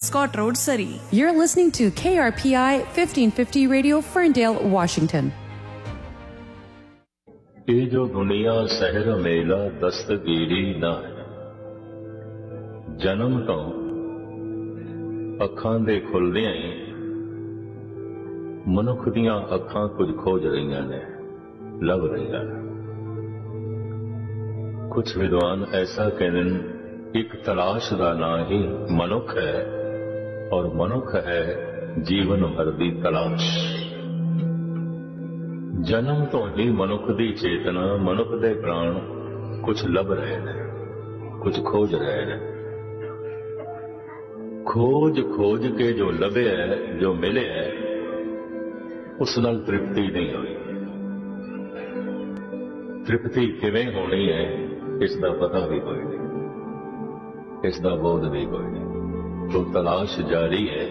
Scott Road, Surrey. You're listening to KRPI 1550 Radio, Ferndale, Washington. ये जो दुनिया सहर मेला दस्तगीरी ना है, जन्म तो ਅੱਖਾਂ ਦੇ ਖੁੱਲਦਿਆਂ ਹੀ ਮਨੁੱਖ ਦੀਆਂ ਅੱਖਾਂ ਕੁਝ ਖੋਜ ਰਹੀਆਂ ਨੇ, ਲੱਭ ਰਹੀਆਂ ਨੇ। ਕੁਝ ਵਿਦਵਾਨ ਐਸਾ ਕਹਿੰਦੇ ਨੇ, ਇੱਕ ਤਲਾਸ਼ ਦਾ ਨਾਂ ਹੀ ਮਨੁੱਖ ਹੈ, ਔਰ ਮਨੁੱਖ ਹੈ ਜੀਵਨ ਭਰ ਦੀ ਤਲਾਸ਼। ਜਨਮ ਤੋਂ ਹੀ ਮਨੁੱਖ ਦੀ ਚੇਤਨਾ, ਮਨੁੱਖ ਦੇ ਪ੍ਰਾਣ ਕੁਝ ਲੱਭ ਰਹੇ ਨੇ, ਕੁਝ ਖੋਜ ਰਹੇ ਨੇ। ਖੋਜ ਖੋਜ ਕੇ ਜੋ ਲੱਭਿਆ, ਜੋ ਮਿਲਿਆ, ਉਸ ਨਾਲ ਤ੍ਰਿਪਤੀ ਨਹੀਂ ਹੋਈ। ਤ੍ਰਿਪਤੀ ਕਿਵੇਂ ਹੋਣੀ ਹੈ, ਇਸ ਦਾ ਪਤਾ ਵੀ ਕੋਈ ਨਹੀਂ, ਇਸ ਦਾ ਬੋਧ ਵੀ ਕੋਈ ਨਹੀਂ। ਤੋ ਤਲਾਸ਼ ਜਾਰੀ ਹੈ,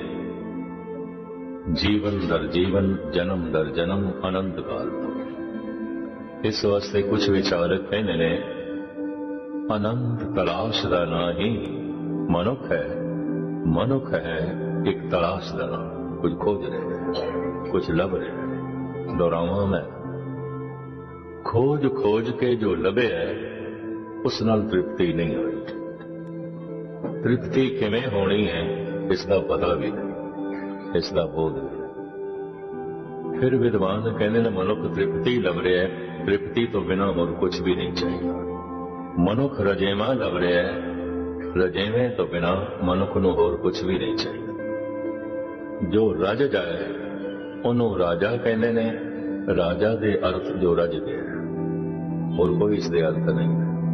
ਜੀਵਨ ਦਰ ਜੀਵਨ, ਜਨਮ ਦਰ ਜਨਮ, ਅਨੰਤ ਕਾਲ ਤੋਂ। ਇਸ ਵਾਸਤੇ ਕੁਝ ਵਿਚਾਰਕ ਕਹਿੰਦੇ ਨੇ, ਅਨੰਤ ਤਲਾਸ਼ ਦਾ ਨਾਂ ਹੀ ਮਨੁੱਖ ਹੈ। ਮਨੁੱਖ ਹੈ ਇੱਕ ਤਲਾਸ਼ ਦਾ ਨਾਂ, ਕੁਝ ਖੋਜ ਰਹੇ, ਕੁਝ ਲੱਭ ਰਹੇ। ਦੁਹਰਾਵਾਂ ਮੈਂ, ਖੋਜ ਖੋਜ ਕੇ ਜੋ ਲੱਭਿਆ, ਉਸ ਨਾਲ ਤ੍ਰਿਪਤੀ ਨਹੀਂ ਹੋਈ। ਤ੍ਰਿਪਤੀ ਕਿਵੇਂ ਹੋਣੀ ਹੈ, ਇਸ ਦਾ ਪਤਾ ਵੀ ਨਹੀਂ, ਇਸ ਦਾ ਬੋਧ ਵੀ ਨਹੀਂ। ਫਿਰ ਵਿਦਵਾਨ ਕਹਿੰਦੇ ਨੇ, ਮਨੁੱਖ ਤ੍ਰਿਪਤੀ ਲੱਭ ਰਿਹਾ ਹੈ, ਤ੍ਰਿਪਤੀ ਤੋਂ ਬਿਨਾਂ ਹੋਰ ਕੁਝ ਵੀ ਨਹੀਂ ਚਾਹੀਦਾ। ਮਨੁੱਖ ਰਜੇਵਾਂ ਲੱਭ ਰਿਹਾ ਹੈ, ਰਜੇਵੇਂ ਤੋਂ ਬਿਨਾਂ ਮਨੁੱਖ ਨੂੰ ਹੋਰ ਕੁਝ ਵੀ ਨਹੀਂ ਚਾਹੀਦਾ। ਜੋ ਰਜ ਜਾਏ ਉਹਨੂੰ ਰਾਜਾ ਕਹਿੰਦੇ ਨੇ। ਰਾਜਾ ਦੇ ਅਰਥ ਜੋ ਰਜ ਗਿਆ, ਹੋਰ ਕੋਈ ਇਸ ਦੇ ਅਰਥ ਨਹੀਂ।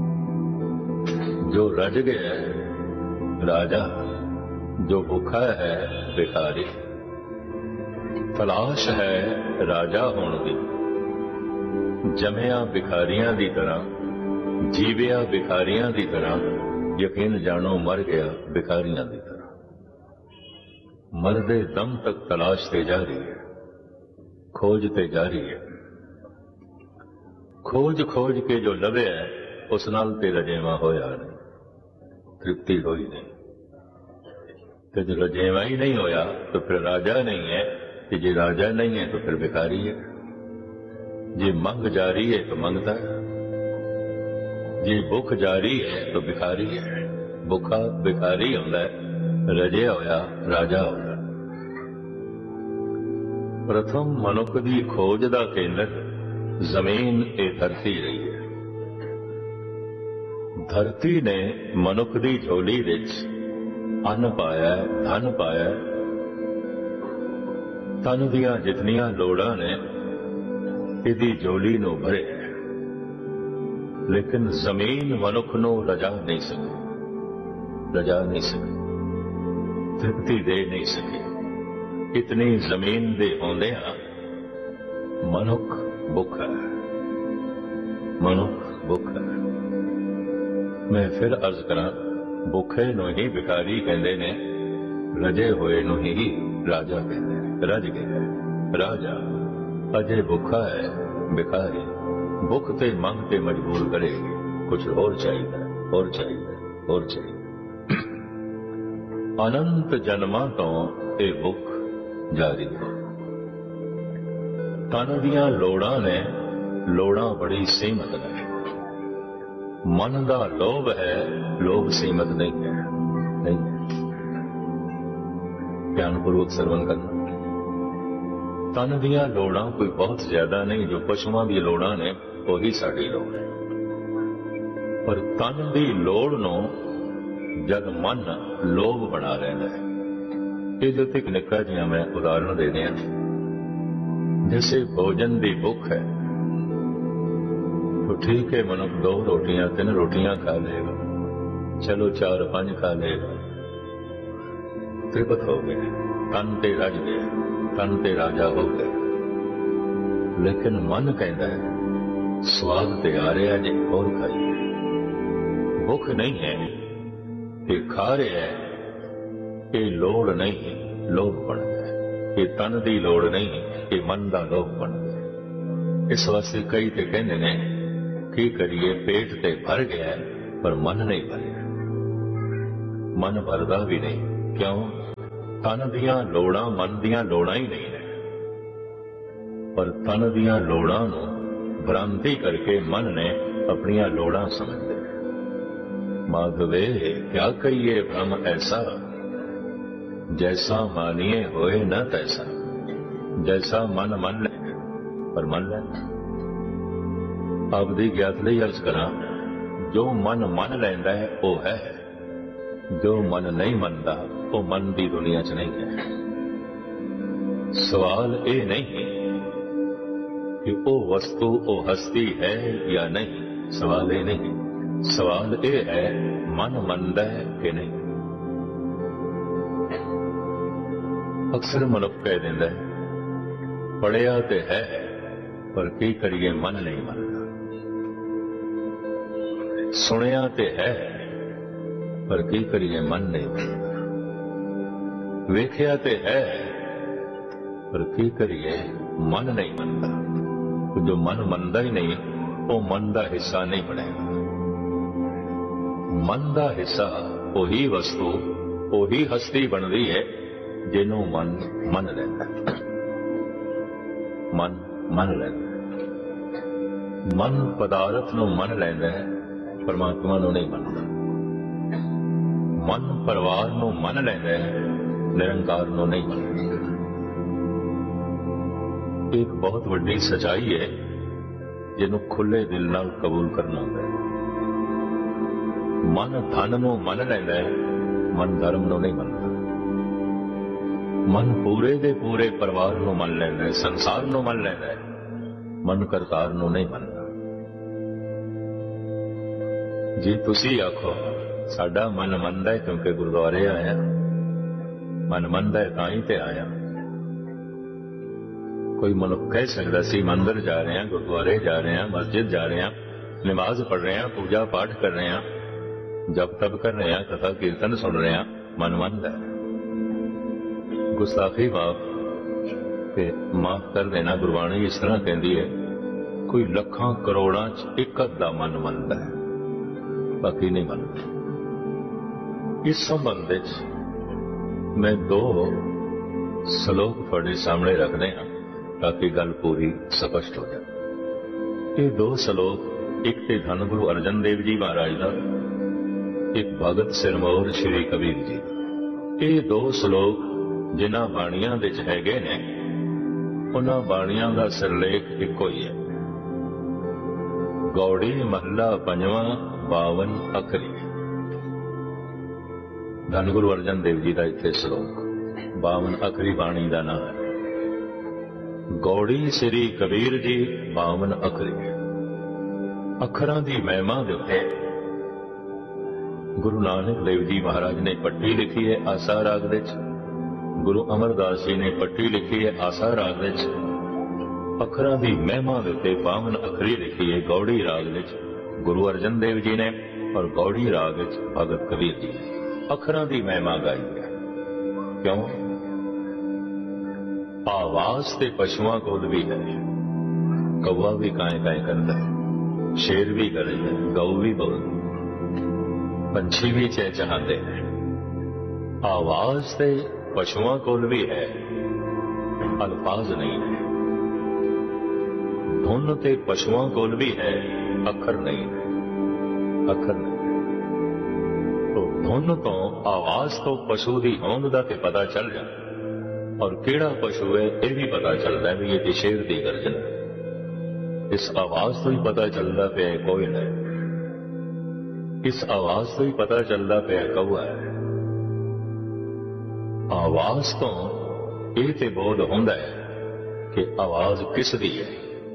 ਜੋ ਰਜ ਗਿਆ ਰਾਜਾ, ਜੋ ਭੁੱਖਾ ਹੈ ਭਿਖਾਰੀ। ਤਲਾਸ਼ ਹੈ ਰਾਜਾ ਹੋਣ ਦੀ, ਜੰਮਿਆ ਭਿਖਾਰੀਆਂ ਦੀ ਤਰ੍ਹਾਂ, ਜੀਵਿਆ ਭਿਖਾਰੀਆਂ ਦੀ ਤਰ੍ਹਾਂ। ਯਕੀਨ ਜਾਣੋ ਮਰ ਗਿਆ ਭਿਖਾਰੀਆਂ ਦੀ ਤਰ੍ਹਾਂ। ਮਰਦੇ ਦਮ ਤੱਕ ਤਲਾਸ਼ ਤੇ ਜਾਰੀ ਹੈ, ਖੋਜ ਤੇ ਜਾਰੀ ਹੈ। ਖੋਜ ਖੋਜ ਕੇ ਜੋ ਲੱਭਿਆ, ਉਸ ਨਾਲ ਤੇ ਰਜੇਵਾ ਹੋਇਆ ਨਹੀਂ, ਤ੍ਰਿਪਤੀ ਹੋਈ ਨਹੀਂ। ਤੇ ਜੋ ਰਜੇਵਾ ਹੀ ਨਹੀਂ ਹੋਇਆ ਤਾਂ ਫਿਰ ਰਾਜਾ ਨਹੀਂ ਹੈ, ਤੇ ਜੇ ਰਾਜਾ ਨਹੀਂ ਹੈ ਤਾਂ ਫਿਰ ਭਿਖਾਰੀ ਹੈ। ਜੇ ਮੰਗ ਜਾਰੀ ਹੈ ਤਾਂ ਮੰਗਤਾ ਹੈ, ਜੇ ਭੁੱਖ ਜਾਰੀ ਹੈ ਤਾਂ ਭਿਖਾਰੀ ਹੈ। ਭੁੱਖਾ ਭਿਖਾਰੀ ਹੁੰਦਾ ਹੈ, ਰਜਿਆ ਹੋਇਆ ਰਾਜਾ ਹੁੰਦਾ। ਪ੍ਰਥਮ ਮਨੁੱਖ ਦੀ ਖੋਜ ਦਾ ਕੇਂਦਰ ਜ਼ਮੀਨ ਇਹ ਧਰਤੀ ਰਹੀ ਹੈ। ਧਰਤੀ ਨੇ ਮਨੁੱਖ ਦੀ ਝੋਲੀ ਵਿੱਚ ਅੰਨ ਪਾਇਆ, ਧਨ ਪਾਇਆ। ਤਨ ਦੀਆਂ ਜਿਤਨੀਆਂ ਲੋੜਾਂ ਨੇ ਇਹਦੀ ਝੋਲੀ ਨੂੰ ਭਰਿਆ। ਲੇਕਿਨ ਜ਼ਮੀਨ ਮਨੁੱਖ ਨੂੰ ਰਜਾ ਨਹੀਂ ਸਕੀ, ਰਜਾ ਨਹੀਂ ਸਕੀ, ਤ੍ਰਿਪਤੀ ਦੇ ਨਹੀਂ ਸਕੀ। ਇਤਨੀ ਜ਼ਮੀਨ ਦੇ ਹੁੰਦਿਆਂ ਮਨੁੱਖ ਭੁੱਖਾ ਹੈ, ਮਨੁੱਖ ਭੁੱਖਾ ਹੈ। ਮੈਂ ਫਿਰ ਅਰਜ਼ ਕਰਾਂ, ਭੁੱਖੇ ਨੂੰ ਹੀ ਭਿਖਾਰੀ ਕਹਿੰਦੇ ਨੇ, ਰਜੇ ਹੋਏ ਨੂੰ ਹੀ ਰਾਜਾ ਕਹਿੰਦੇ ਨੇ। ਰਜ ਗਿਆ ਰਾਜਾ, ਅਜੇ ਭੁੱਖਾ ਹੈ ਭਿਖਾਰੀ। ਭੁੱਖ ਤੇ ਮੰਗ ਤੇ ਮਜਬੂਰ ਕਰੇਗੀ, ਕੁਝ ਹੋਰ ਚਾਹੀਦਾ, ਹੋਰ ਚਾਹੀਦਾ, ਹੋਰ ਚਾਹੀਦਾ। ਅਨੰਤ ਜਨਮਾਂ ਤੋਂ ਇਹ ਭੁੱਖ ਜਾਰੀ ਹੈ। ਤਨ ਦੀਆਂ ਲੋੜਾਂ ਨੇ, ਲੋੜਾਂ ਬੜੀ ਸੀਮਤ ਨੇ। ਮਨ ਦਾ ਲੋਭ ਹੈ, ਲੋਭ ਸੀਮਤ ਨਹੀਂ ਹੈ, ਨਹੀਂ ਹੈ। ਧਿਆਨਪੂਰਵਕ ਸਰਵਨ ਕਰਨਾ। ਤਨ ਦੀਆਂ ਲੋੜਾਂ ਕੋਈ ਬਹੁਤ ਜ਼ਿਆਦਾ ਨਹੀਂ, ਜੋ ਪਸ਼ੂਆਂ ਦੀਆਂ ਲੋੜਾਂ ਨੇ ਉਹੀ ਸਾਡੀ ਲੋੜ ਹੈ। ਪਰ ਤਨ ਦੀ ਲੋੜ ਨੂੰ ਜਦ ਮਨ ਲੋਭ ਬਣਾ ਲੈਂਦਾ ਹੈ। ਇਹਦੇ ਉੱਤੇ ਇੱਕ ਨਿੱਕਾ ਜਿਹਾ ਮੈਂ ਉਦਾਹਰਣ ਦੇ ਦਿਆਂ। ਜੈਸੇ ਭੋਜਨ ਦੀ ਭੁੱਖ ਹੈ, तो ठीक है, मनुख 2 रोटियां 3 रोटियां खा लेगा, चलो 4 5 खा लेगा, त्रिपत हो गए, तन ते रज गए, तन ते राजा हो गए। लेकिन मन कहता है स्वाद ते आ रहा जी, और खाइए। भुख नहीं है कि खा रहा है, ये लोड़ नहीं, लोभ बन गया। ये तन की लोड़ नहीं, ये मन का लोभ बन गया। इस वास्ते कई तो कहते ने की करिए, पेट ते भर गया पर मन नहीं भरिया। मन भरदा भी नहीं, क्यों? ਤਨ ਦੀਆਂ ਲੋੜਾਂ ਮਨ ਦੀਆਂ ਲੋੜਾਂ ਹੀ ਨਹੀਂ ਨੇ, ਪਰ ਤਨ ਦੀਆਂ ਲੋੜਾਂ ਨੂੰ ਭ੍ਰਾਂਤੀ ਕਰਕੇ ਮਨ ਨੇ ਆਪਣੀਆਂ ਲੋੜਾਂ ਸਮਝ ਲਿਆ। माधवे क्या कहिए भ्रम ऐसा, जैसा मानिए होए न तैसा। जैसा मन मन ले पर मन ले आपदी ज्ञात ਲਈ अर्ज करा, जो मन मन ਲੈਂਦਾ है वो है, जो मन नहीं मनता वो मन ਦੀ ਦੁਨੀਆ 'ਚ नहीं है। सवाल ये नहीं कि वो वस्तु वो हस्ती है या नहीं, सवाल ये नहीं, सवाल ये है मन मनदा है कि नहीं। अक्सर मनुख कह देंदा है पढ़िया ते है पर की करिए मन नहीं मनदा, सुनिया ते है पर की करिए मन नहीं मनदा, वेखिया ते है पर की करिए मन नहीं मनदा। जो मन मनदा ही नहीं वो मन का हिस्सा नहीं बनेगा। मन का हिस्सा वही वस्तु वही हस्ती बनती है जिन्हों मन मन लेता है। मन मन लेता, मन पदार्थ नूं मन लैंदा है, परमात्मा नूं नहीं मनदा। मन परिवार नूं मन लैंदा है, निरंकार नूं नहीं मनदा। एक बहुत वड्डी सच्चाई है जिन्हों खुले दिल नाल कबूल करना होता है। मन धन नूं मन लैंदा है, मन धर्म नूं नहीं मनदा। मन पूरे दे पूरे परिवार नूं मन लैंदा है, संसार नूं मन लैंदा है, मन करतार नूं नहीं मनदा। जी तुसी आखो साडा मन मनदा है क्योंकि गुरुद्वारे आया, मन मनदा है तां ही ते आया। कोई मनुख कह सकता सी मंदिर जा रहे हैं, गुरुद्वारे जा रहे हैं, मस्जिद जा रहे हैं, नमाज पढ़ रहे हैं, पूजा पाठ कर रहे हैं, जप तप कर रहे हैं, कथा कीर्तन सुन रहे हैं, मन मनदा है। गुस्ताखी माफ कर देना, गुरबाणी इस तरह कहती है कोई लखां करोड़ां च एक अद्धा मन मनदा है, बाकी नहीं मनदा। इस संबंध मैं दो श्लोक तुहाडे सामने रखदे हां ताकि गल पूरी स्पष्ट हो जाए। ये दो श्लोक, एक ते धन गुरु अर्जन देव जी महाराज का, एक भगत सिरमौर श्री कबीर जी। ये दो श्लोक जिन्हां बाणियां विच हैगे ने, उन्हां बाणियां दा सिरलेख इक्को ही है। गौड़ी महला पंजवां 52 अखरी। धन गुरु अर्जन देव जी का इत्थे श्लोक 52 अखरी बाणी का नाम है। गौड़ी श्री कबीर जी 52 अखरी। अखरां दी महिमा दे उत्ते गुरु नानक देव जी महाराज ने पट्टी लिखी है आसा राग विच, गुरु अमरदास जी ने पट्टी लिखी है आसा राग विच। अखरां दी महिमा दे उत्ते 52 अखरी लिखी है गौड़ी राग विच गुरु अर्जन देव जी ने, और गौड़ी राग विच भगत कबीर जी ने अखरां दी महिमा गाई है। क्यों? आवाज ते पशुआं कोल भी है, कौवा भी काए काए करता है, शेर भी करे है, गऊ भी बोलती, पंछी भी चहचहाते हैं। आवाज ते पशुआं कोल भी है, अल्फाज नहीं है। धुन ते पशुआं कोल भी है, अखर नहीं है, अखर नहीं। तो धुन तो आवाज तो पशु की होंद दा ते पता चल जाता, और केड़ा पशु है यह भी पता चलता है भी ये शेर की गर्जन है। इस आवाज तो ही पता चलता पे कोई है, इस आवाज तो ही पता चलता पे कौआ है। आवाज तो ये ते बोध होंदा है कि आवाज किस दी है,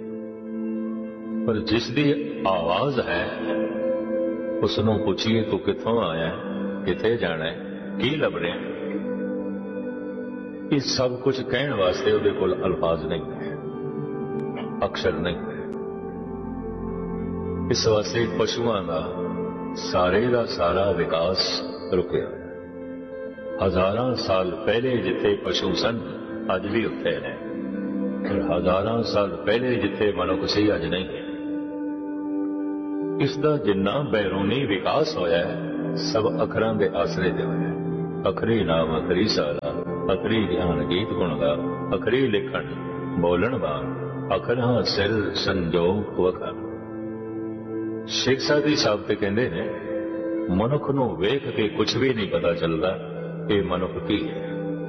पर जिस दी आवाज है उसनों पूछिए तू कित्थों आया है, किथे जाना है, की लभ रहा है, ये सब कुछ कहने वास्ते उहदे कोल अल्फाज नहीं है, अक्षर नहीं है। इस वास्ते पशुआं दा सारे दा सारा विकास रुकिया। हजारां साल पहले जिथे पशु सन अज भी उत्थे ने, और हजारां साल पहले जिथे मनुख सी अज नहीं है। इसका जिन्ना बैरूनी विकास होया है सब अखरां दे आसरे दे होया है। अखरी नाम अखरी साला, अखरी ज्ञान गीत गुण गा, अखरी लिखण बोलन वार, अखरा सिर संजोग वखा। शेख सादी साहब ते कहते ने मनुख नूं वेख के कुछ भी नहीं पता चलता ये मनुख की है।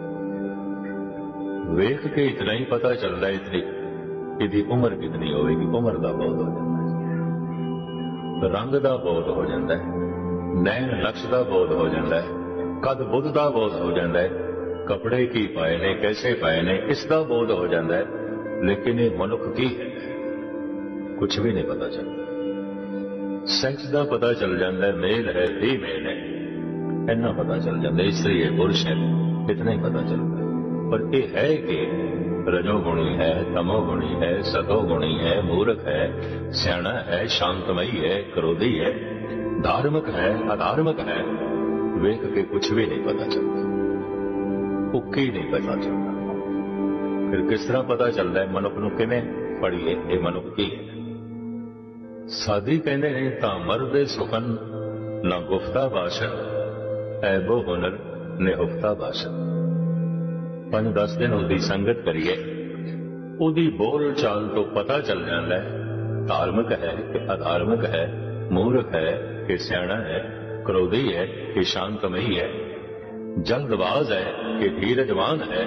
वेख के इतना ही पता चलता इतनी इसकी उम्र कितनी होगी, उम्र का बोध हो जाता है, रंग का बोध हो जाता है, नैन नक्श का बोध हो जाता है, कद बुद्ध का बोध हो जाता है, कपड़े की पाए ने कैसे पाए ने इसका बोध हो जाता है। लेकिन ये मनुख की है कुछ भी नहीं पता चलता। सेक्स का पता चल जाता है, मेल है फीमेल है इतना पता चल जाता है, स्त्री है पुरुष है इतना ही पता चलता है। पर यह है कि रजोगुणी है, तमोगुणी है, सतोगुणी है, मूर्ख है, सियाणा है, शांतमयी है, क्रोधी है, धार्मिक है, अधार्मिक है, वेख के कुछ भी नहीं पता चलता, उक्की नहीं पता चलता। फिर किस तरह पता चलता है मनुख नूं किवें पढ़ीए ये मनुख की है। साधी कहते हैं तां मरदे सुखन ना गुफ्ता भाषण, ऐबो हुनर निहुफ्ता भाषण। 5-10 दिन उसकी संगत करिए, उसकी बोल चाल तो पता चल जाता है धार्मिक है कि अधार्मिक है, मूर्ख है कि सियाणा है, क्रोधी है कि शांतमयी है, जल्दबाज है कि धीरजवान है।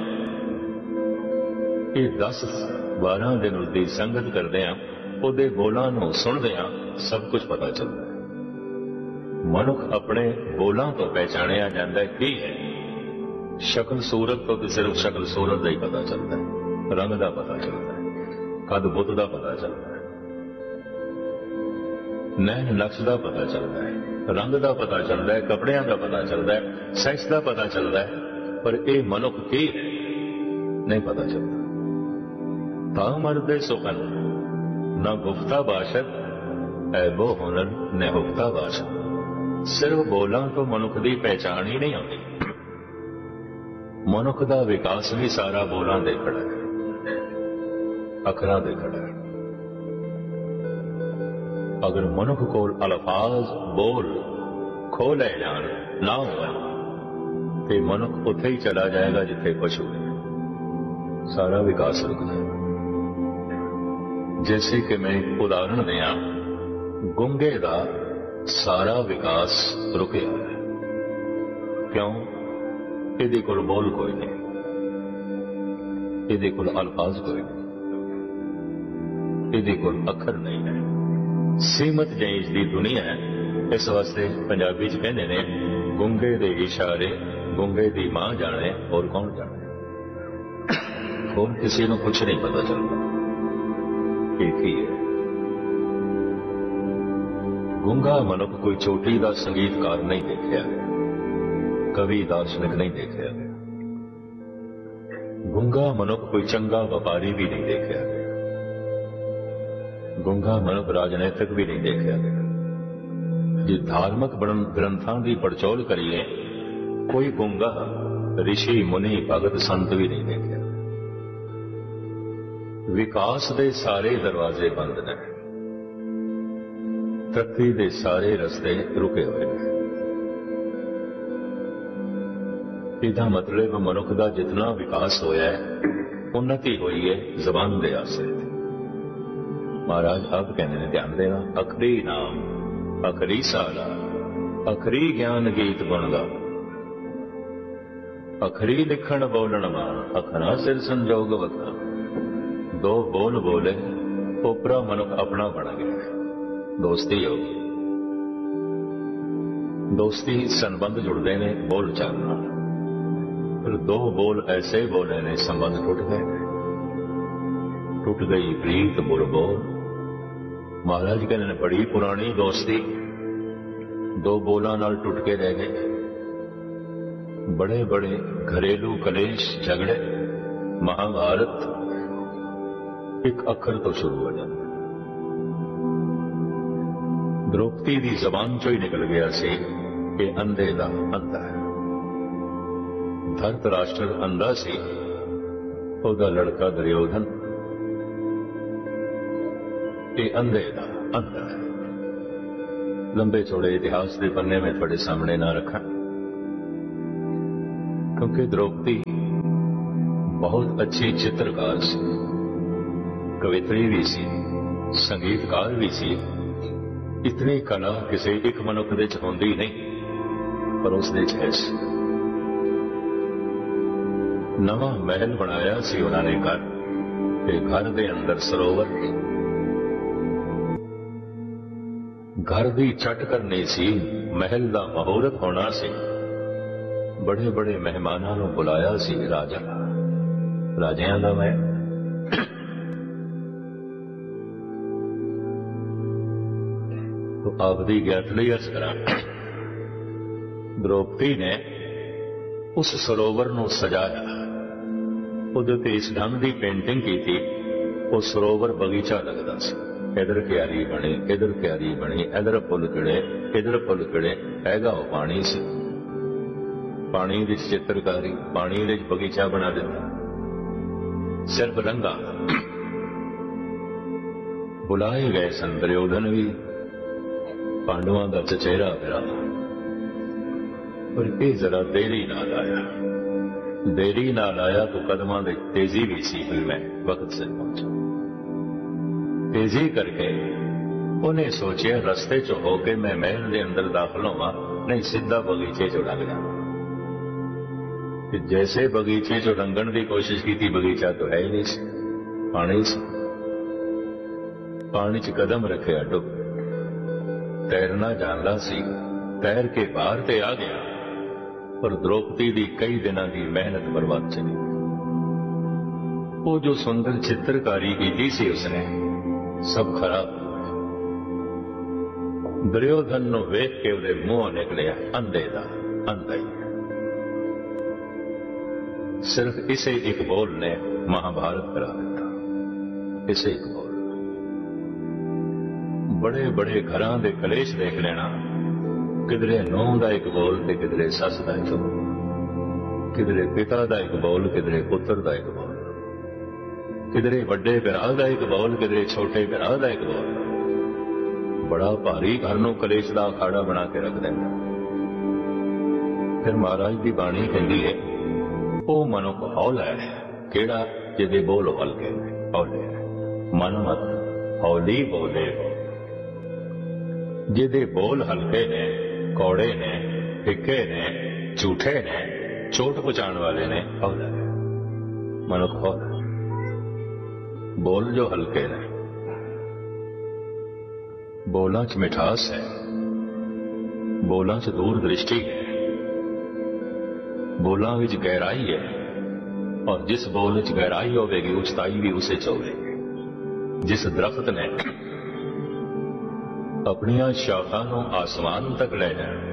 ये 10-12 दिन उसकी संगत करते हैं, ਉਹਦੇ ਬੋਲਾਂ ਨੂੰ ਸੁਣਦੇ ਹਾਂ ਸਭ ਕੁਝ ਪਤਾ ਚੱਲਦਾ ਹੈ। ਮਨੁੱਖ ਆਪਣੇ ਬੋਲਾਂ ਤੋਂ ਪਹਿਚਾਣਿਆ ਜਾਂਦਾ ਹੈ ਕੀ ਹੈ। ਸ਼ਕਲ ਸੂਰਤ ਤੋਂ ਤੇ ਸਿਰਫ ਸ਼ਕਲ ਸੂਰਤ ਦਾ ਹੀ ਪਤਾ ਚੱਲਦਾ ਹੈ, ਰੰਗ ਦਾ ਪਤਾ ਚੱਲਦਾ ਹੈ, ਕਦ ਬੁੱਧ ਦਾ ਪਤਾ ਚੱਲਦਾ ਹੈ, ਨੈਣ ਨਕਸ਼ ਦਾ ਪਤਾ ਚੱਲਦਾ ਹੈ, ਰੰਗ ਦਾ ਪਤਾ ਚੱਲਦਾ ਹੈ, ਕੱਪੜਿਆਂ ਦਾ ਪਤਾ ਚੱਲਦਾ ਹੈ, ਸੈਕਸ ਦਾ ਪਤਾ ਚੱਲਦਾ ਹੈ। ਪਰ ਇਹ ਮਨੁੱਖ ਕੀ ਹੈ ਨਹੀਂ ਪਤਾ ਚੱਲਦਾ। ਤਾਂ ਮਰਦੇ ਸੁਖਨ ना गुफ्ता बाशत, ऐबो हुनर निहुफ्ता बाशत। सिर्फ बोलां तो मनुख की पहचान ही नहीं आती। मनुख का विकास भी सारा बोलां दे खड़ा है, अखरां दे खड़ा है। अगर मनुख को अल्फाज बोल खो ले जान ना हो तो मनुख उत्थे ही चला जाएगा जिथे पशु है, सारा विकास रुक जाएगा। जैसे कि मैं एक उदाहरण दिया, गुंगे का सारा विकास रुके है। क्यों? इहदे कोल बोल कोई नहीं, इहदे कोल अल्फाज कोई नहीं, इहदे कोल अखर नहीं है, सीमित जी इसकी दुनिया है। इस वास्ते पंजाबी च कहंदे ने गुंगे दे इशारे गुंगे दी मां जाने और कौन जाने। और किसी को कुछ नहीं पता चलता एक ही है। गुंगा मनुख कोई चोटी का संगीतकार नहीं देखा, कवि दार्शनिक नहीं देखा, गुंगा मनुख कोई चंगा व्यापारी भी नहीं देखा, गुंगा मनुख राजनैतिक भी नहीं देखा। जे धार्मिक ग्रंथों की पड़चोल करिए, कोई गुंगा ऋषि मुनि भगत संत भी नहीं देखा। विकास दे सारे दरवाजे बंद ने, तरक्की दे सारे रस्ते रुके हुए हैं। इसदा मतलब मनुख का जितना विकास होया है उन्नति हुई है जबान दे आसरे। महाराज आप कहते हैं ध्यान देना, अखरी नाम अखरी साला, अखरी ज्ञान गीत गुण गा, अखरी लिखण बोलन मान, अखरा सिर संजोग वखा। दो बोल बोले ओपरा मनुख अपना बन गया, दोस्ती हो गई। दोस्ती संबंध जुड़ते ने बोल चालना, फिर दो बोल ऐसे बोले ने संबंध टूट गए, टूट गई प्रीत बुर बोल। महाराज कहने ने बड़ी पुरानी दोस्ती दो बोलों नाल टूट के रह गए। बड़े बड़े घरेलू कलेश झगड़े महाभारत एक अखर तो शुरू हो जाता। द्रौपदी की जबान चो ही निकल गया सी कि अंधे दा अंधा है। धृतराष्ट्र अंधा सी, ओदा लड़का दुर्योधन ये अंधे दा अंधा है। लंबे चौड़े इतिहास के पन्ने में थोड़े सामने ना रखा। क्योंकि द्रौपदी बहुत अच्छी चित्रकार सी, कवित्री भी सी, संगीतकार भी सी। इतनी कला किसी एक मनुख दे च होंदी नहीं, पर उस दे च है सी। नवा महल बनाया सी उन्होंने घर, ते घर दे अंदर सरोवर, घर दी छट करनी सी, महल दा महूरत होना सी। बड़े बड़े मेहमानां नूं बुलाया सी राजा, राजियां दा महल। तो आपदी ज्ञात लई अर्ज करा, द्रौपदी ने उस सरोवर नूं सजाया, उहदे ते इस ढंग दी पेंटिंग की थी, वो सरोवर बगीचा लगता सी। इधर क्यारी बनी, इधर क्यारी बनी, इधर फुल खिड़े, इधर फुल खिड़े, हैगा वो पानी सी, पानी दी चित्रकारी, पानी दे बगीचा बना दिता। सिर्फ रंगा बुलाए गए सन दुर्योधन भी, पांडवों का चचेरा फिरा, पर यह जरा देरी नाल आया। देरी नाल आया तो कदमां दी तेजी भी सी, फिर मैं वक्त से पहुंचा। तेजी करके उन्हें सोचा रस्ते च होके मैं महल के अंदर दाखिल होवां, नहीं सीधा बगीचे चो लंघ जा। जैसे बगीचे चो लंघण की कोशिश की थी, बगीचा तो है ही नहीं सी, पानी सी। पानी च कदम रखे डुब, तैरना जानता सी, तैर के बाहर ते आ गया, पर द्रौपदी दी कई दिनों की मेहनत बर्बाद चली। वो जो सुंदर चित्रकारी की सी उसने सब खराब। दुर्योधन नूं वेख के उहदे मुंहों निकलिया अंधे दा अंधा ही। सिर्फ इसे एक बोल ने महाभारत करा दिता, इसे एक बोल। बड़े बड़े घरां दे कलेश देख लेना, किधरे नूंह दा एक बोल ते किधरे सस दा एक बोल, किधरे पिता दा एक बोल, किधरे पुत्र दा एक बोल, किधरे वड्डे भरा दा एक बोल, किधरे छोटे भरा दा एक बोल। बड़ा भारी घर नूं कलेश दा अखाड़ा बना के रख देंदा। फिर महाराज दी बाणी कहंदी है, ओ मनुख हौला है केड़ा जिहदे बोल हल्के ने, हौले मन मत हौली बोले, जिहदे बोल हल्के ने, कौड़े ने, फिक्के ने, झूठे ने, चोट पहुंचाने वाले ने, हौला है मनुख हौला। बोल जो हल्के ने, बोलां च मिठास है, बोलां च दूरदृष्टि है, बोलां विच गहराई है, और जिस बोल च गहराई होगी उचताई भी उसे च होगी। जिस दरख्त ने अपनियां शाखां नूं आसमान तक ले जाना,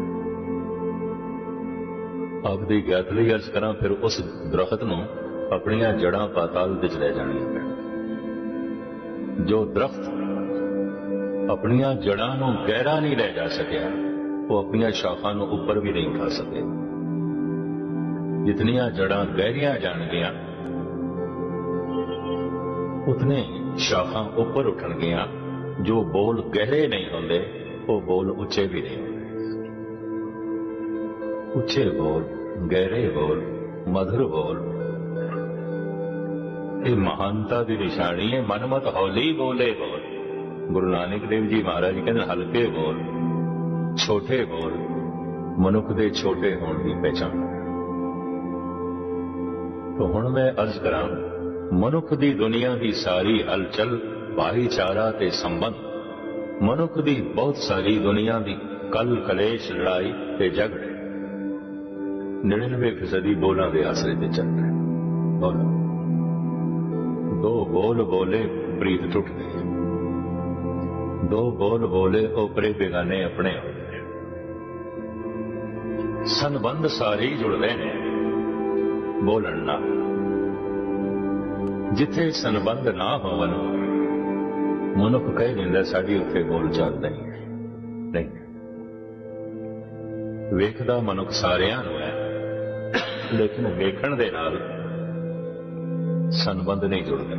आपदी ज्ञात लई अर्ज करा, फिर उस दरख्त नूं अपनियां जड़ां पाताल विच ले जाणियां पैण। जो दरख्त अपनियां जड़ां नूं गहरा नहीं ले जा सकिया, वो अपनियां शाखां नूं उपर भी नहीं उठा सके। जितनियां जड़ां गहरियां जाणगियां, उतने शाखां उपर उठणगियां। जो बोल गहरे नहीं होंदे, वो बोल उच्चे भी नहीं होंदे। उच्चे बोल, गहरे बोल, मधुर बोल, ये महानता की निशानी है। मनमत हौली बोले बोल। गुरु नानक देव जी महाराज कहते हल्के बोल, छोटे बोल मनुख दे छोटे होने की पहचान। तो हुण मैं अर्ज करा, मनुख दी दुनिया की सारी हलचल, भाईचारा ते संबंध, मनुख दी बहुत सारी दुनिया की कल कलेश, लड़ाई ते झगड़े 99% बोलों के आसरे ते चल रहे। बोलो दो बोल बोले प्रीत टुट गई, दो बोल बोले ओपरे बेगाने अपने हो गए। संबंध सारे जुड़ते ने बोलन ना, जिथे संबंध ना होवन मनुख कह दिंदा साडी उत्थे बोल चलदा ही नहीं। वेखदा मनुख सारियां नूं है, लेकिन वेखण दे नाल संबंध नहीं जुड़ते,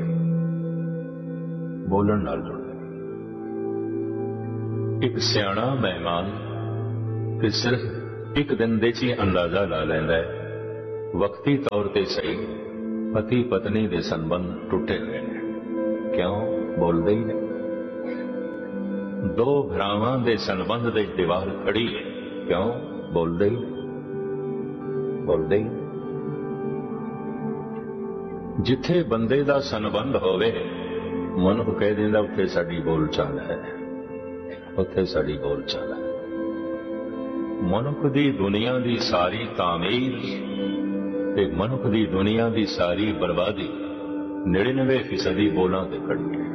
बोलन नाल जुड़ते। एक सियाणा मेहमान कि सिर्फ एक दिन दे च ही अंदाजा ला लैंदा है वक्ती तौर ते सही पति पत्नी दे संबंध टुटे हुए ने। क्यों? बोलते ही नहीं। दो भरावां दे संबंध दे दीवार खड़ी है। क्यों? बोलते ही नहीं। बोलते ही नहीं। जिथे बंदे दा संबंध होवे मनुख कह दिंदा उत्थे साडी बोल चाल है, उत्थे साडी बोल चाल है। मनुख दी दुनिया दी सारी तामीर ते मनुख दी दुनिया दी सारी बर्बादी 99% बोलां ते खड़ी है।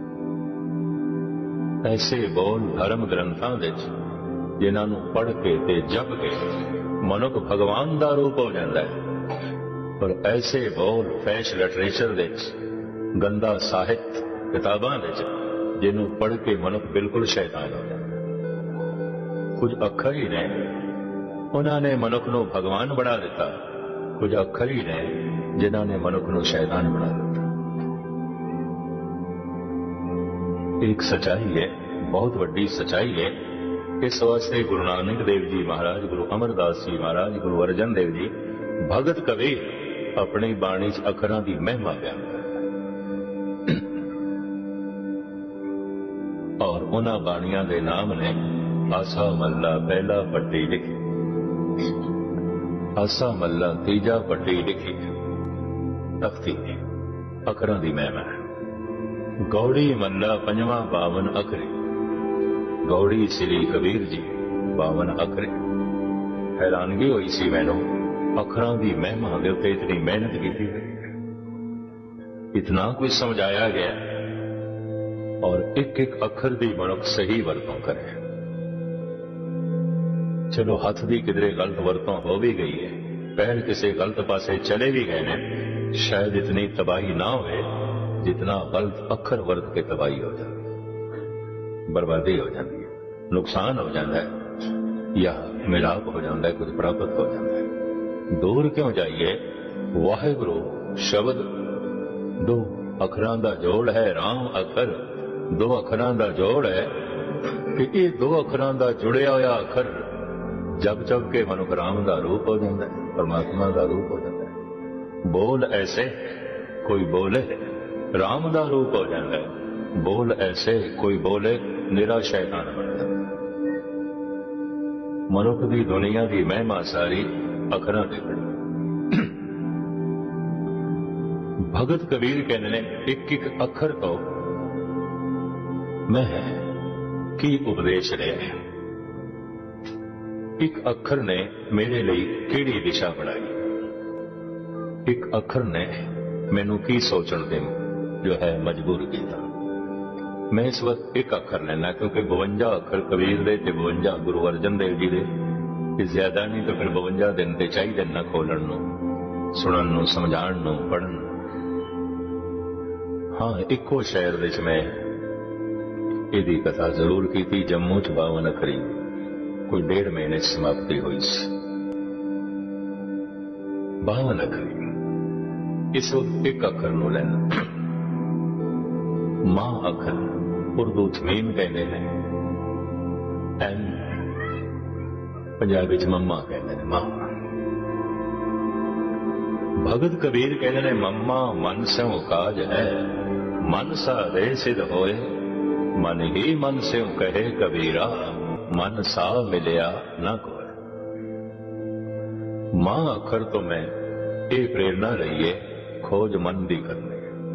ऐसे बोल धर्म ग्रंथां विच जिन्हां नूं पढ़ के ते जप के मनुख भगवान दा रूप हो जाता है, पर ऐसे बोल फैश लिटरेचर विच गंदा साहित्य किताबां विच जिन्हों पढ़ के मनुख बिल्कुल शैतान हो जाता है। कुछ अखर ही ने उन्होंने मनुख नूं भगवान बना दिता, कुछ अखर ही ने जिन्होंने मनुख नूं शैतान बना दिता। एक सच्चाई है, बहुत वड्डी सच्चाई है। इस वास्ते गुरु नानक देव जी महाराज, गुरु अमरदास जी महाराज, गुरु अर्जन देव जी भगत कबीर अपनी बाणी च अखरां दी महिमा बयान करते और उन्हां बाणियां दे नाम ने आसा मल्ला पहला पट्टी लिखी, आसा मल्ला तीजा पट्टी लिखी, तख्ती अखरां दी महिमा है। गौड़ी मल्ला पंजवां 52 अखरे, गौड़ी श्री कबीर जी 52 अखरे। हैरानगी हुई सी मैनू अखरां दी महिमा दे उत्ते इतनी मेहनत की गई, इतना कुछ समझाया गया और एक एक अखर दी मनुख सही वरतों करे। चलो हथ दी किधरे गलत वरतों हो भी गई है, पैर किसी गलत पासे चले भी गए ने, शायद इतनी तबाही ना होए जितना गलत अखर वर्त के तबाही हो जाती है, बर्बादी हो जाती है, नुकसान हो जाता है या मिलाप हो जाता है, कुछ प्राप्त हो जाता है। दूर क्यों जाइए? वाहिगुरु शब्द दो अखरां दा जोड़ है, राम अखर दो अखरां दा जोड़ है कि ये दो अखरां दा जुड़िया होया अखर जब जब के मनुख राम दा रूप हो जाता है, परमात्मा दा रूप हो जाता है। बोल ऐसे कोई बोले राम दा रूप हो जाता है, बोल ऐसे कोई बोले निरा शैतान बन जाता है। मनुख दी दुनिया दी महिमा सारी अखरां ते खड़ी। भगत कबीर कहते ने एक एक अखर तो मैं की उपदेश रहा है। एक अखर ने मेरे लिए केड़ी दिशा बनाई, एक अखर ने मैनू की सोचण दे जो है मजबूर किया। मैं इस वक्त एक अखर लेना क्योंकि 52 अखर कबीर दे ते 52 गुरु अर्जन देव जी दे, ज्यादा नहीं तो फिर 52 दिन ते चाहिए ना खोलण नूं, सुणन नूं, समझाण नूं, पढ़न। हाँ, इको शहर विच मैं इहदी कथा जरूर की थी। जम्मू च 52 अखरी कोई 1.5 महीने समाप्ति हुई सी। 52 अखरी इस वक्त एक अखर नूं लेना। मां अखर उर्दू च मीम कहते हैं, एम पंजाबी च मम्मा कहते हैं, मां। भगत कबीर कहते हैं मम्मा मन स्यों काज है, मन सा दे सिद्ध होए, मन ही मन स्यों कहे कबीरा, मन सा मिलिया ना कोई। मां अखर तो मैं ये प्रेरणा रही है खोज मन दी करनी,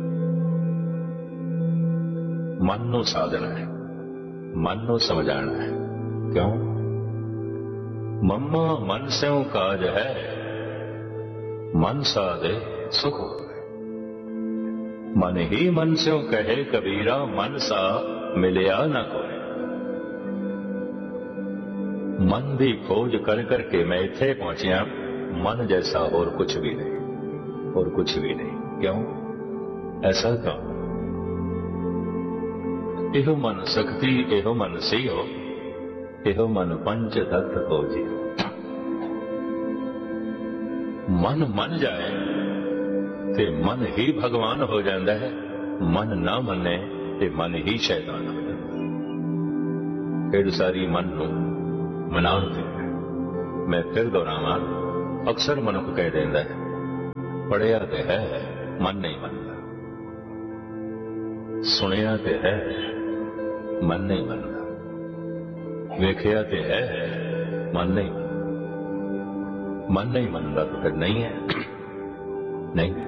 मन नू साधना है, मन नू समझाना है। क्यों? मम्मा मन स्यों काज है, मन साधे सुख हो। मन ही मन स्यों कहे कबीरा, मन सा मिलिया न कोई। मन दी खोज कर करके मैं इत्थे पहुंचिया, मन जैसा और कुछ भी नहीं, और कुछ भी नहीं। क्यों? ऐसा क्यों? एहो मन शक्ति, एहो मन सियो, एहो मन पंच तत्व को जी। मन मन जाए ते मन ही भगवान हो जाता है, मन ना मने ते मन ही शैतान हो जाता है। फिर सारी मन नू मनाउण ते मैं फिर दोहरावां, ਅਕਸਰ ਮਨੁੱਖ ਕਹਿ ਦਿੰਦਾ ਹੈ, ਪੜ੍ਹਿਆ ਤੇ ਹੈ ਮਨ ਨਹੀਂ ਮੰਨਦਾ, ਸੁਣਿਆ ਤੇ ਹੈ ਮਨ ਨਹੀਂ ਮੰਨਦਾ, ਵੇਖਿਆ ਤੇ ਹੈ ਮਨ ਨਹੀਂ ਮੰਨਦਾ। ਮਨ ਨਹੀਂ ਮੰਨਦਾ ਤਾਂ ਫਿਰ ਨਹੀਂ ਹੈ, ਨਹੀਂ ਹੈ।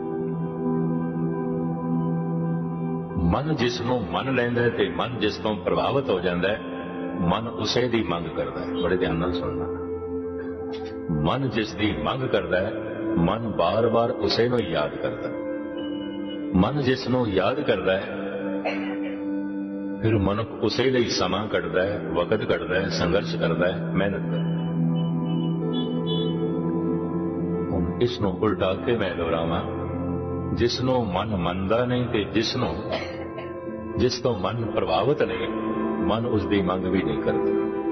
ਮਨ ਜਿਸ ਨੂੰ ਮੰਨ ਲੈਂਦਾ ਹੈ ਤੇ ਮਨ ਜਿਸ ਤੋਂ ਪ੍ਰਭਾਵਿਤ ਹੋ ਜਾਂਦਾ ਹੈ, ਮਨ ਉਸੇ ਦੀ ਮੰਗ ਕਰਦਾ ਹੈ। ਬੜੇ ਧਿਆਨ ਨਾਲ ਸੁਣਨਾ। ਮਨ ਜਿਸ ਦੀ ਮੰਗ ਕਰਦਾ ਹੈ, ਮਨ ਬਾਰ-ਬਾਰ ਉਸੇ ਨੂੰ ਯਾਦ ਕਰਦਾ ਹੈ। ਮਨ ਜਿਸ ਨੂੰ ਯਾਦ ਕਰਦਾ ਹੈ, ਫਿਰ ਮਨੁੱਖ ਉਸੇ ਲਈ ਸਮਾਂ ਕੱਢਦਾ ਹੈ, ਵਕਤ ਕੱਢਦਾ ਹੈ, ਸੰਘਰਸ਼ ਕਰਦਾ ਹੈ, ਮਿਹਨਤ ਕਰਦਾ ਹੈ। ਹੁਣ ਇਸ ਨੂੰ ਉਲਟਾ ਕੇ ਮੈਂ ਦੁਹਰਾਵਾਂ, ਜਿਸ ਨੂੰ ਮਨ ਮੰਨਦਾ ਨਹੀਂ ਤੇ ਜਿਸ ਤੋਂ ਮਨ ਪ੍ਰਭਾਵਿਤ ਨਹੀਂ, ਮਨ ਉਸ ਦੀ ਮੰਗ ਵੀ ਨਹੀਂ ਕਰਦਾ।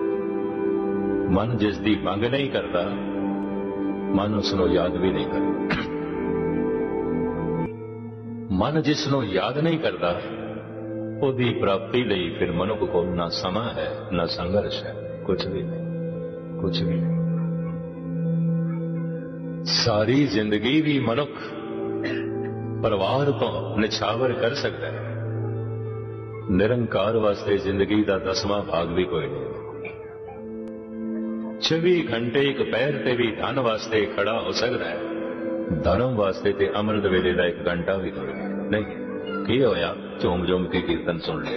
ਮਨ ਜਿਸ ਦੀ ਮੰਗ ਨਹੀਂ ਕਰਦਾ, ਮਨ ਉਸ ਨੂੰ ਯਾਦ ਵੀ ਨਹੀਂ ਕਰਦਾ। ਮਨ ਜਿਸ ਨੂੰ ਯਾਦ ਨਹੀਂ ਕਰਦਾ, ਉਹਦੀ ਪ੍ਰਾਪਤੀ ਲਈ ਫਿਰ ਮਨੁੱਖ ਕੋਲ ਨਾ ਸਮਾਂ ਹੈ, ਨਾ ਸੰਘਰਸ਼ ਹੈ, ਕੁਝ ਵੀ ਨਹੀਂ, ਕੁਝ ਵੀ ਨਹੀਂ। ਸਾਰੀ ਜ਼ਿੰਦਗੀ ਵੀ ਮਨੁੱਖ ਪਰਿਵਾਰ ਤੋਂ ਨਿਛਾਵਰ ਕਰ ਸਕਦਾ ਹੈ, ਨਿਰੰਕਾਰ ਵਾਸਤੇ ਜ਼ਿੰਦਗੀ ਦਾ 10ਵਾਂ ਭਾਗ ਵੀ ਕੋਈ ਨਹੀਂ। 24 ਘੰਟੇ ਇੱਕ ਪੈਰ ਤੇ ਵੀ ਧਨ ਵਾਸਤੇ ਖੜਾ ਹੋ ਸਕਦਾ ਹੈ, ਧਰਮ ਵਾਸਤੇ ਤੇ ਅੰਮ੍ਰਿਤ ਵੇਲੇ ਦਾ 1 ਘੰਟਾ ਵੀ ਨਹੀਂ। ਕੀ ਹੋਇਆ? ਝੂਮ ਕੇ ਕੀਰਤਨ ਸੁਣ ਲਿਆ।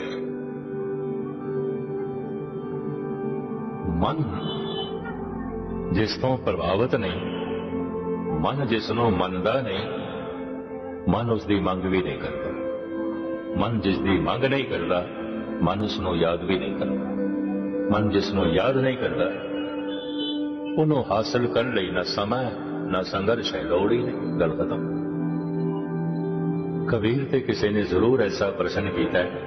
ਮਨ ਜਿਸ ਤੋਂ ਪ੍ਰਭਾਵਿਤ ਨਹੀਂ, ਮਨ ਜਿਸ ਨੂੰ ਮੰਨਦਾ ਨਹੀਂ, ਮਨ ਉਸ ਦੀ ਮੰਗ ਵੀ ਨਹੀਂ ਕਰਦਾ। ਮਨ ਜਿਸ ਦੀ ਮੰਗ ਨਹੀਂ ਕਰਦਾ, ਮਨ ਉਸ ਨੂੰ ਯਾਦ ਵੀ ਨਹੀਂ ਕਰਦਾ। ਮਨ ਜਿਸ ਨੂੰ ਯਾਦ ਨਹੀਂ ਕਰਦਾ, ਉਹਨੂੰ ਹਾਸਲ ਕਰਨ ਲਈ ਨਾ ਸਮਾਂ ਨਾ ਸੰਘਰਸ਼ ਹੈ, ਲੋੜ ਹੀ ਨਹੀਂ, ਗੱਲ ਖਤਮ। ਕਬੀਰ ਤੇ ਕਿਸੇ ਨੇ ਜ਼ਰੂਰ ਐਸਾ ਪ੍ਰਸ਼ਨ ਕੀਤਾ ਹੈ,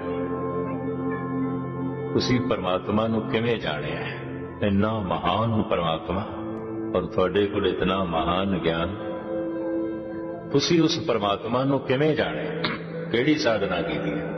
ਤੁਸੀਂ ਪਰਮਾਤਮਾ ਨੂੰ ਕਿਵੇਂ ਜਾਣਿਆ? ਇੰਨਾ ਮਹਾਨ ਪਰਮਾਤਮਾ ਔਰ ਤੁਹਾਡੇ ਕੋਲ ਇਤਨਾ ਮਹਾਨ ਗਿਆਨ, ਤੁਸੀਂ ਉਸ ਪਰਮਾਤਮਾ ਨੂੰ ਕਿਵੇਂ ਜਾਣਿਆ? ਕਿਹੜੀ ਸਾਧਨਾ ਕੀਤੀ ਹੈ?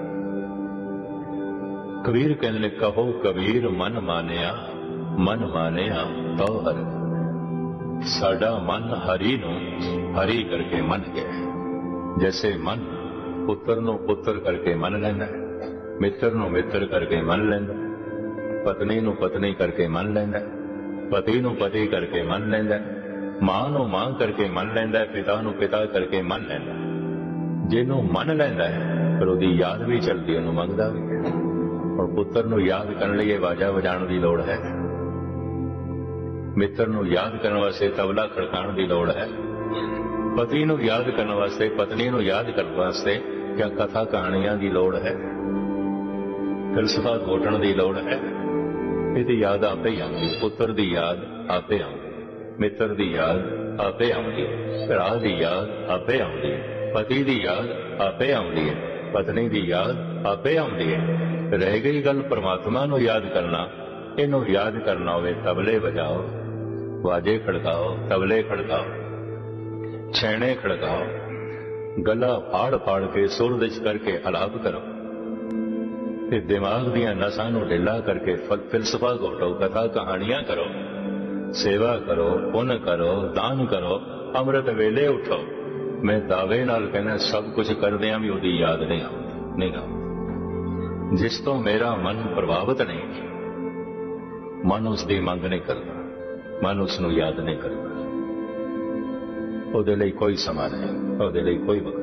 ਕਬੀਰ ਕਹਿੰਦੇ ਨੇ, ਕਹੋ ਕਬੀਰ ਮਨ ਮਾਨਿਆ ਤੋ ਹਰਿ। ਸਾਡਾ ਮਨ ਹਰੀ ਨੂੰ ਹਰੀ ਕਰਕੇ ਮੰਨ ਗਿਆ। ਜੈਸੇ ਮਨ ਪੁੱਤਰ ਨੂੰ ਪੁੱਤਰ ਕਰਕੇ ਮੰਨ ਲੈਂਦਾ ਹੈ, ਮਿੱਤਰ ਨੂੰ ਮਿੱਤਰ ਕਰਕੇ ਮੰਨ ਲੈਂਦਾ, ਪਤਨੀ ਨੂੰ ਪਤਨੀ ਕਰਕੇ ਮੰਨ ਲੈਂਦਾ, ਪਤੀ ਨੂੰ ਪਤੀ ਕਰਕੇ ਮੰਨ ਲੈਂਦਾ, ਮਾਂ ਨੂੰ ਮਾਂ ਕਰਕੇ ਮੰਨ ਲੈਂਦਾ, ਪਿਤਾ ਨੂੰ ਪਿਤਾ ਕਰਕੇ ਮੰਨ ਲੈਂਦਾ। ਜਿਹਨੂੰ ਮੰਨ ਲੈਂਦਾ ਹੈ, ਫਿਰ ਉਹਦੀ ਯਾਦ ਵੀ ਚੱਲਦੀ, ਉਹਨੂੰ ਮੰਗਦਾ ਵੀ ਹੈ। ਹੁਣ ਪੁੱਤਰ ਨੂੰ ਯਾਦ ਕਰਨ ਲਈ ਵਾਜਾ ਵਜਾਉਣ ਦੀ ਲੋੜ ਹੈ, ਮਿੱਤਰ ਨੂੰ ਯਾਦ ਕਰਨ ਵਾਸਤੇ ਤਬਲਾ ਖੜਕਾਉਣ ਦੀ ਲੋੜ ਹੈ, ਪਤੀ ਨੂੰ ਯਾਦ ਕਰਨ ਵਾਸਤੇ, ਪਤਨੀ ਨੂੰ ਯਾਦ ਕਰਨ ਵਾਸਤੇ ਕਿਆ ਕਥਾ ਕਹਾਣੀਆਂ ਦੀ ਲੋੜ ਹੈ, ਫਿਲਸਫਾ ਘੋਟਣ ਦੀ ਲੋੜ ਹੈ। ਇਹਦੀ ਯਾਦ ਆਪੇ ਹੀ ਆਉਂਦੀ, ਪੁੱਤਰ ਦੀ ਯਾਦ ਆਪੇ ਆਉਂਦੀ, ਮਿੱਤਰ ਦੀ ਯਾਦ ਆਪੇ ਆਉਂਦੀ, ਭਰਾ ਦੀ ਯਾਦ ਆਪੇ ਆਉਂਦੀ, ਪਤੀ ਦੀ ਯਾਦ ਆਪੇ ਆਉਂਦੀ ਹੈ, ਪਤਨੀ ਦੀ ਯਾਦ ਆਪੇ ਆਉਂਦੀ ਹੈ। ਰਹਿ ਗਈ ਗੱਲ ਪਰਮਾਤਮਾ ਨੂੰ ਯਾਦ ਕਰਨਾ। ਇਹਨੂੰ ਯਾਦ ਕਰਨਾ ਹੋਵੇ, ਤਬਲੇ ਵਜਾਓ, ਵਾਜੇ ਖੜਕਾਓ, ਤਬਲੇ ਖੜਕਾਓ, ਛੈਣੇ ਖੜਕਾਓ, ਗਲਾ ਫਾੜ ਕੇ ਸੁਰਦਿਸ਼ ਕਰਕੇ ਅਲਾਪ ਕਰੋ, ਤੇ ਦਿਮਾਗ ਦੀਆਂ ਨਸਾਂ ਨੂੰ ਢਿੱਲਾ ਕਰਕੇ ਫਿਲਸਫਾ ਘੋਟੋ, ਕਥਾ ਕਹਾਣੀਆਂ ਕਰੋ, ਸੇਵਾ ਕਰੋ, ਪੁੰਨ ਕਰੋ, ਦਾਨ ਕਰੋ, ਅੰਮ੍ਰਿਤ ਵੇਲੇ ਉਠੋ। ਮੈਂ ਦਾਅਵੇ ਨਾਲ ਕਹਿੰਦਾ, ਸਭ ਕੁਝ ਕਰਦਿਆਂ ਵੀ ਉਹਦੀ ਯਾਦ ਨਹੀਂ ਆਉਂਦੀ। ਜਿਸ ਤੋਂ ਮੇਰਾ ਮਨ ਪ੍ਰਭਾਵਿਤ ਨਹੀਂ, ਮਨ ਉਸ ਦੀ ਮੰਗ ਨਹੀਂ ਕਰਦਾ, ਮਨ ਉਸ ਨੂੰ ਯਾਦ ਨਹੀਂ ਕਰਦਾ। ਉਹਦੇ ਲਈ ਕੋਈ ਸਮਾਂ ਨਹੀਂ, ਉਹਦੇ ਲਈ ਕੋਈ ਵਕਤ।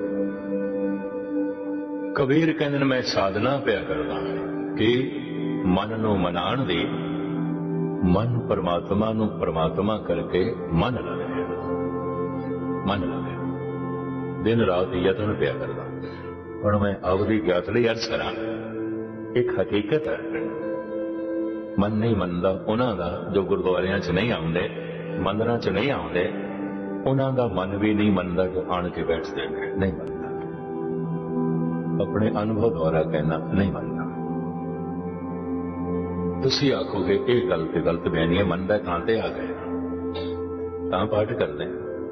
ਕਬੀਰ ਕਹਿੰਦੇ ਨੇ, ਮੈਂ ਸਾਧਨਾ ਪਿਆ ਕਰਦਾ ਕਿ ਮਨ ਨੂੰ ਮਨਾਉਣ ਦੀ, ਮਨ ਪਰਮਾਤਮਾ ਨੂੰ ਪਰਮਾਤਮਾ ਕਰਕੇ ਮੰਨ ਲਵੇ, ਦਿਨ ਰਾਤ ਯਤਨ ਪਿਆ ਕਰਦਾ। ਹੁਣ ਮੈਂ ਆਪਦੀ ਗਿਆਤ ਲਈ ਅਰਜ਼ ਕਰਾਂ, ਇੱਕ ਹਕੀਕਤ ਹੈ, ਮਨ ਨਹੀਂ ਮੰਨਦਾ ਉਹਨਾਂ ਦਾ ਜੋ ਗੁਰਦੁਆਰਿਆਂ 'ਚ ਨਹੀਂ ਆਉਂਦੇ, ਮੰਦਰਾਂ 'ਚ ਨਹੀਂ ਆਉਂਦੇ, ਉਹਨਾਂ ਦਾ ਮਨ ਵੀ ਨਹੀਂ ਮੰਨਦਾ ਜੋ ਆਣ ਕੇ ਬੈਠਦੇ ਨੇ, ਨਹੀਂ ਮੰਨਦਾ। ਆਪਣੇ ਅਨੁਭਵ ਦੁਆਰਾ ਕਹਿਣਾ, ਨਹੀਂ ਮੰਨਦਾ। ਤੁਸੀਂ ਆਖੋਗੇ ਇਹ ਗੱਲ ਤੇ ਗਲਤ ਬਿਆਨੀ ਹੈ, ਮੰਨਦਾ ਤਾਂ ਤੇ ਆ ਗਏ, ਤਾਂ ਪਾਠ ਕਰਦੇ,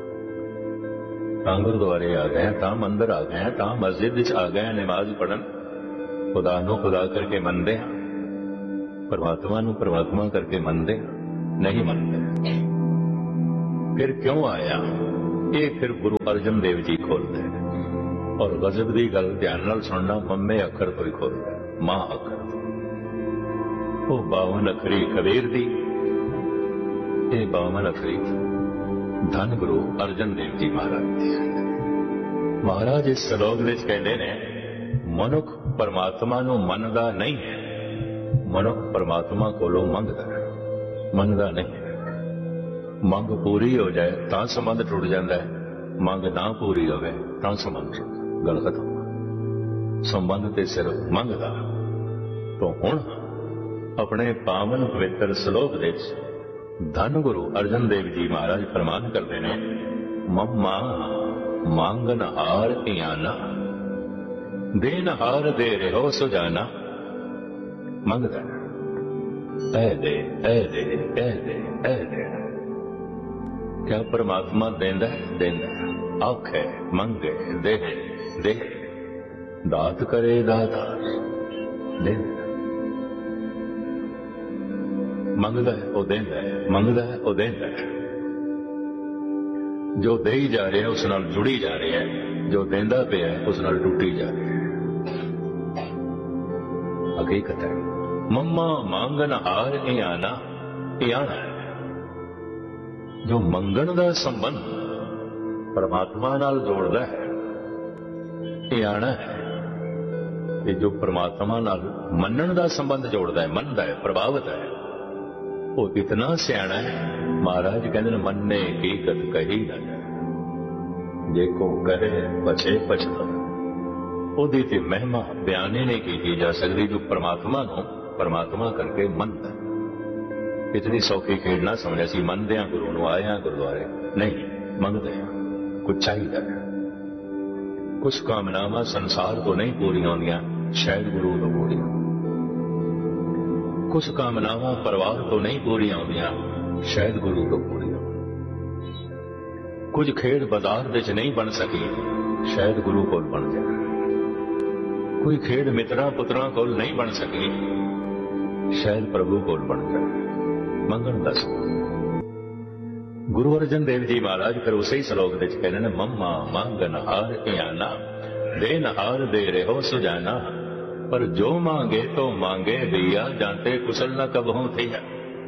ਤਾਂ ਗੁਰਦੁਆਰੇ ਆ ਗਏ, ਤਾਂ ਮੰਦਰ ਆ ਗਏ, ਤਾਂ ਮਸਜਿਦ ਵਿੱਚ ਆ ਗਏ, ਨਮਾਜ਼ ਪੜ੍ਹਨ, ਖੁਦਾ ਨੂੰ ਖੁਦਾ ਕਰਕੇ ਮੰਨਦੇ ਹਾਂ, ਪਰਮਾਤਮਾ ਨੂੰ ਪਰਮਾਤਮਾ ਕਰਕੇ ਮੰਨਦੇ, ਨਹੀਂ ਮੰਨਦੇ। फिर क्यों आया, ये फिर गुरु अर्जन देव जी खोलते हैं। और गजब की गल ध्यान नाल सुनना, मम्मे अखर तो ही खोलता है, मां अखर तो। वो 52 अखरी कबीर दी, ये 52 अखरी धन गुरु अर्जन देव जी महाराज दी। महाराज इस श्लोक विच कहते ने, मनुख परमात्मा नूं मनदा नहीं है, मनुख परमात्मा कोलों मंगदा है, मनदा नहीं है। मंग पूरी हो जाए तां संबंध टुट जाता है, मंग ना पूरी होवे तां संबंध टुट, गल खत्म। संबंध ते सिर्फ मंगदा। तो हुण अपने पावन पवित्र श्लोक दे धन गुरु अर्जन देव जी महाराज फरमान करते हैं, मम्मा मांगन हार इयाना, देन हार दे रहो सुजाना। मंगदा ऐ दे ऐ दे ऐ दे ऐ दे। क्या परमात्मा देंदा देंदा, आखे मंगे दे दे, दात करे दातार दे। मंगदा है वो देंदा है, मंगदा है वो देंदा है। जो दे ही जा रहे हैं उस नाल जुड़ी जा रही है, जो देंदा पिया है उस नाल टूटी जा रही है। हकीकत है। मम्मा मांगन हार इयाना, इयाना है जो मंगण दा संबंध परमात्मा नाल जोड़दा है, इयाना है कि जो परमात्मा नाल मनण दा संबंध जोड़दा है, मनदा है, प्रभावित है, वो इतना सियाणा है। महाराज कहते हैं, मन्ने की गत कही न जाए, जेको करे बचे पछता। ओदी ते महिमा बयाने नहीं की जा सकती, जो परमात्मा नो परमात्मा करके मनदा। इतनी सौखी खेड ना समझा सी, मनदे गुरु नूं, आए गुरुद्वारे नहीं, मंगदे कुछ चाहिए। कुछ कामनावां संसार तो नहीं पूरियां होंदियां, शायद गुरु तो पूरियां। कुछ कामनावां परिवार तो नहीं पूरियां होंदियां, शायद गुरु तो पूरियां। कुछ खेड बाजार विच नहीं बन सकी, शायद गुरु कोल बन जाए। कोई खेड मित्रां पुत्रां कोल नहीं बन सकी, शायद प्रभु कोल बन जाए। मंगण दस गुरु अर्जन देव जी महाराज फिर उसे ही श्लोक विच कहते हैं, मम्मा मांगन हार इयाना, देन हार दे रहो सुजाना। पर जो मांगे तो मांगे बिया, जानते कुशल न कबहू थिया।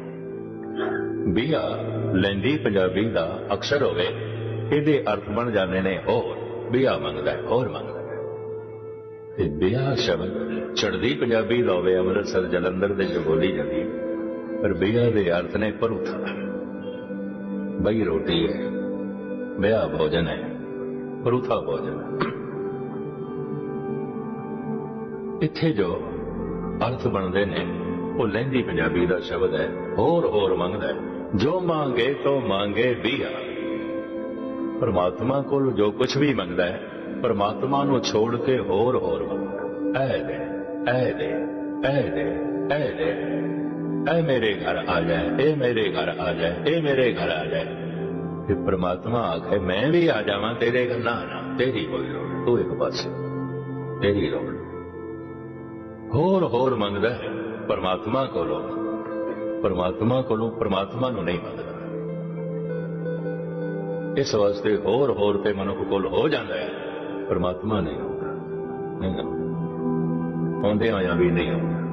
बिया लैंदी पंजाबी दा अक्षर होवे, इहदे अर्थ बन जाने ने होर। बिया मंगदा है, होर मंगदा है। ते बिया शब्द चढ़दी पंजाबी दा होवे, अमृतसर जलंधर दे जो बोली जाती, पर बिया दे अर्थ ने परूथा। बई रोटी है, बिया भोजन है, परूथा भोजन है। इत्थे जो अर्थ बनते ने वो लहंदी पंजाबी का शब्द है, होर होर मंगदा है। जो मांगे तो मांगे बिया। परमात्मा को जो कुछ भी मंगदा है, परमात्मा नू छोड़ के होर होर मंगदा। ऐ दे ऐ दे ऐ दे ऐ दे, ऐ मेरे घर आ जाए, ए मेरे घर आ जाए, ए मेरे घर आ जाए। फिर परमात्मा आखे मैं भी आ जावां तेरे घर। ना ना, तेरी कोई लोड़, तू एक पासे, तेरी लोड़। होर होर मंगदा है परमात्मा कोलों, परमात्मा कोलों परमात्मा नूं नहीं मंगदा। इस वास्ते होर होर ते मनुख कोल हो जाता है, परमात्मा नहीं होता, नहीं होंदे आया भी नहीं होता।